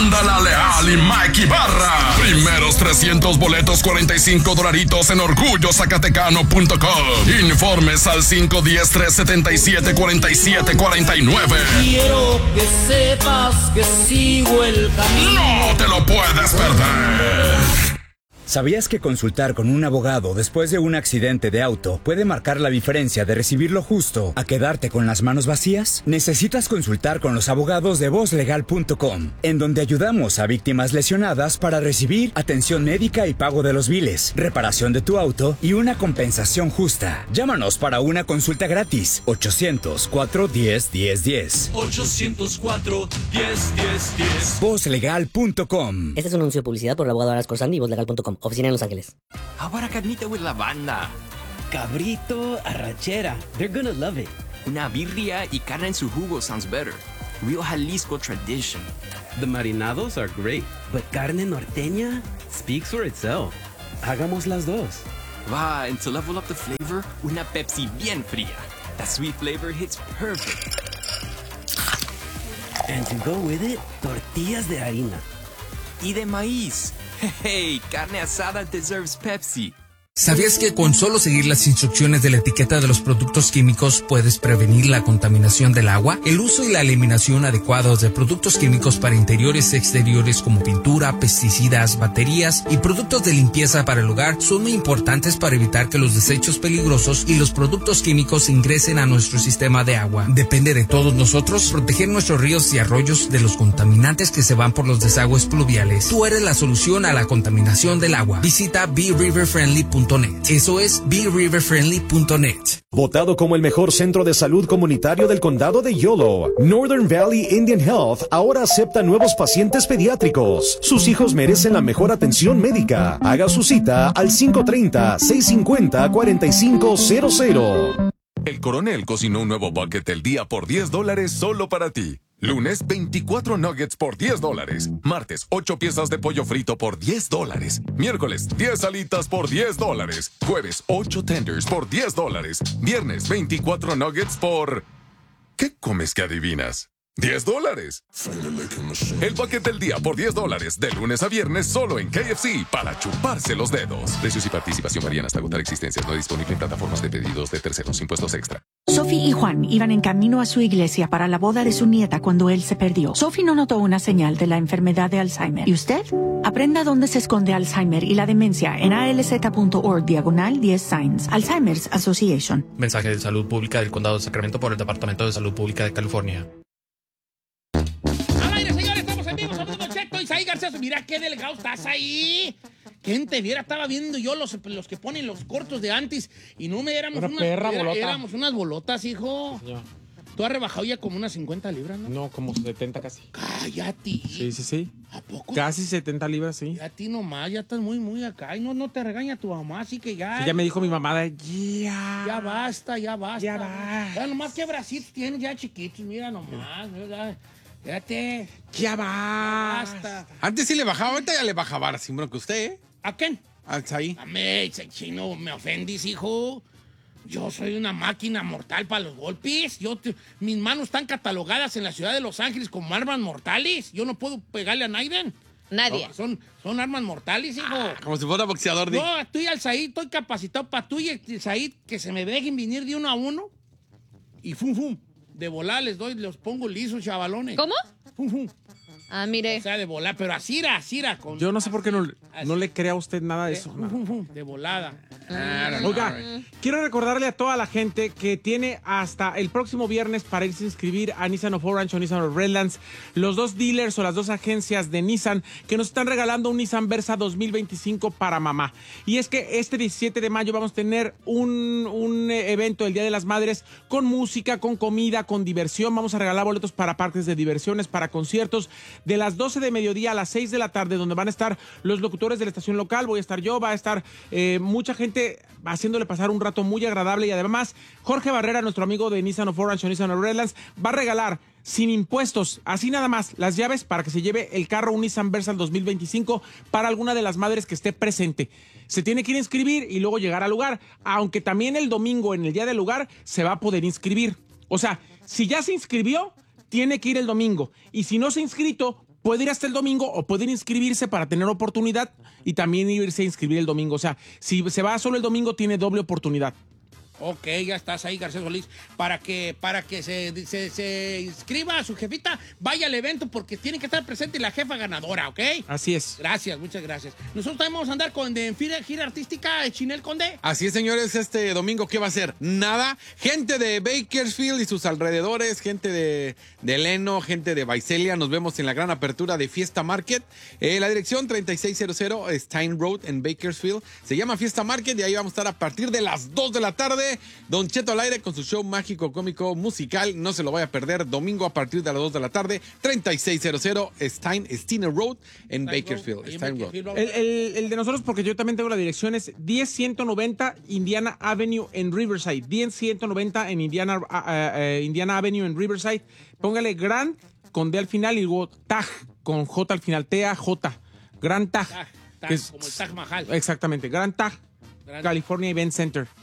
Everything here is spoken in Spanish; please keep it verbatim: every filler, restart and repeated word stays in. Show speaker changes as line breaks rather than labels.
Ándala Leal y Mike Ibarra. Primeros trescientos boletos, cuarenta y cinco dolaritos en orgullo zacatecano punto com. Informes al cinco uno cero, tres siete siete, cuatro siete cuatro nueve.
Quiero que sepas que sigo el camino.
No te lo puedes perder.
¿Sabías que consultar con un abogado después de un accidente de auto puede marcar la diferencia de recibir lo justo a quedarte con las manos vacías? Necesitas consultar con los abogados de voz legal punto com, en donde ayudamos a víctimas lesionadas para recibir atención médica y pago de los biles, reparación de tu auto y una compensación justa. Llámanos para una consulta gratis. ochocientos cuatro, diez, diez, diez.
ochocientos cuatro, diez, diez, diez.
voz legal punto com.
Este es un anuncio de publicidad por el abogado Aras Corsandi y voz legal punto com. Oficina en Los Ángeles.
Ahora carnita with la banda.
Cabrito, arrachera. They're gonna love it.
Una birria y carne en su jugo sounds better. Real Jalisco tradition.
The marinados are great, but carne norteña speaks for itself. Hagamos las dos.
Va, and to level up the flavor, una Pepsi bien fría. That sweet flavor hits perfect.
And to go with it, tortillas de harina.
Y de maíz. Hey, carne asada deserves Pepsi.
¿Sabías que con solo seguir las instrucciones de la etiqueta de los productos químicos puedes prevenir la contaminación del agua? El uso y la eliminación adecuados de productos químicos para interiores y exteriores como pintura, pesticidas, baterías y productos de limpieza para el hogar son muy importantes para evitar que los desechos peligrosos y los productos químicos ingresen a nuestro sistema de agua. Depende de todos nosotros proteger nuestros ríos y arroyos de los contaminantes que se van por los desagües pluviales. Tú eres la solución a la contaminación del agua. Visita be river friendly punto net. Eso es be river friendly punto net.
Votado como el mejor centro de salud comunitario del condado de Yolo, Northern Valley Indian Health ahora acepta nuevos pacientes pediátricos. Sus hijos merecen la mejor atención médica. Haga su cita al cinco tres cero, seis cinco cero, cuatro cinco cero cero.
El Coronel cocinó un nuevo bucket del día por diez dólares solo para ti. Lunes, veinticuatro nuggets por diez dólares. Martes, ocho piezas de pollo frito por diez dólares. Miércoles, diez alitas por diez dólares. Jueves, ocho tenders por diez dólares. Viernes, veinticuatro nuggets por... ¿Qué comes que adivinas? diez dólares. El bucket del día por diez dólares. De lunes a viernes solo en K F C para chuparse los dedos. Precios y participación varían hasta agotar existencias. No disponible en plataformas de pedidos de terceros. Impuestos extra.
Sophie y Juan iban en camino a su iglesia para la boda de su nieta cuando él se perdió. Sophie no notó una señal de la enfermedad de Alzheimer. ¿Y usted? Aprenda dónde se esconde Alzheimer y la demencia en A L Z punto org diagonal diez signs. Alzheimer's Association.
Mensaje de salud pública del Condado de Sacramento por el Departamento de Salud Pública de California.
Al aire, señores, estamos en vivo. Somos Don Cheto y Isaí García. Mira qué delgado estás ahí. ¿Quién te viera? Estaba viendo yo los, los que ponen los cortos de antes y no me éramos
una
unas,
perra
era,
bolota.
éramos unas bolotas, hijo.
Sí, señor.
Tú has rebajado ya como unas cincuenta libras, ¿no?
No, como setenta casi.
Cállate.
Sí, sí, sí.
¿A poco?
Casi setenta libras, sí.
Ya a ti nomás, ya estás muy, muy acá. Y no, no te regaña tu mamá, así que ya.
Sí, ya me dijo mi mamá, de, ya.
Ya basta, ya basta.
Ya va.
Ya nomás que bracitos tienes ya chiquitos, mira nomás. Ya, fíjate.
Ya va.
Basta.
Antes sí le bajaba, ahorita ya le bajaba sin bronca usted, ¿eh?
¿A quién?
Al ahí.
A mí, ese chino, me ofendís, hijo. Yo soy una máquina mortal para los golpes. Yo te- mis manos están catalogadas en la ciudad de Los Ángeles como armas mortales. Yo no puedo pegarle a Naiden.
Nadie.
No, son, son armas mortales, hijo.
Ah, como si fuera boxeador. De...
No, estoy al Said, estoy capacitado para tú y el Said que se me dejen venir de uno a uno. Y fum, fum. De volar les doy, los pongo lisos, chavalones.
¿Cómo?
Fum, fum.
Ah, mire.
O sea, de volar, pero así era, así era. Con,
Yo no sé por qué no, no le crea a usted nada de
de,
eso.
fum, fum, fum, de volada.
Oiga, quiero recordarle a toda la gente que tiene hasta el próximo viernes para irse a inscribir a Nissan of Orange o Nissan of Redlands, los dos dealers o las dos agencias de Nissan que nos están regalando un Nissan Versa dos mil veinticinco para mamá. Y es que este diecisiete de mayo vamos a tener un, un evento, el Día de las Madres, con música, con comida, con diversión. Vamos a regalar boletos para parques de diversiones, para conciertos, de las doce de mediodía a las seis de la tarde, donde van a estar los locutores de la estación local. Voy a estar yo, va a estar eh, mucha gente haciéndole pasar un rato muy agradable. Y además, Jorge Barrera, nuestro amigo de Nissan of Orange o Nissan of Redlands, va a regalar sin impuestos, así nada más, las llaves para que se lleve el carro, un Nissan Versa dos mil veinticinco para alguna de las madres que esté presente. Se tiene que ir a inscribir y luego llegar al lugar, aunque también el domingo, en el día del lugar, se va a poder inscribir. O sea, si ya se inscribió, tiene que ir el domingo. Y si no se ha inscrito, puede ir hasta el domingo o pueden inscribirse para tener oportunidad y también irse a inscribir el domingo. O sea, si se va solo el domingo, tiene doble oportunidad.
Ok, ya estás ahí, García Solís, para que, para que se, se, se inscriba a su jefita, vaya al evento porque tiene que estar presente la jefa ganadora, ¿ok?
Así es.
Gracias, muchas gracias. Nosotros también vamos a andar con de gira, gira artística de Chinel Conde.
Así es, señores, este domingo, ¿qué va a ser? Nada. Gente de Bakersfield y sus alrededores, gente de, de Leno, gente de Visalia, nos vemos en la gran apertura de Fiesta Market. Eh, la dirección treinta y seis cero cero Stein Road en Bakersfield. Se llama Fiesta Market y ahí vamos a estar a partir de las dos de la tarde. Don Cheto al aire con su show mágico, cómico, musical. No se lo vaya a perder. Domingo a partir de las dos de la tarde. treinta y seis cero cero Stein, Steiner Road en Stein Bakersfield.
Road,
Stein Road.
Bakersfield.
El, el, el de nosotros, porque yo también tengo la dirección, es diez ciento noventa Indiana Avenue en Riverside. diez ciento noventa en Indiana, uh, uh, Indiana Avenue en Riverside. Póngale Grand con D al final y luego Taj con J al final. T A J. Grand Taj.
Taj, Taj,
que es,
como el Taj Mahal.
Exactamente. Grand Taj,
Grand
California Event Center.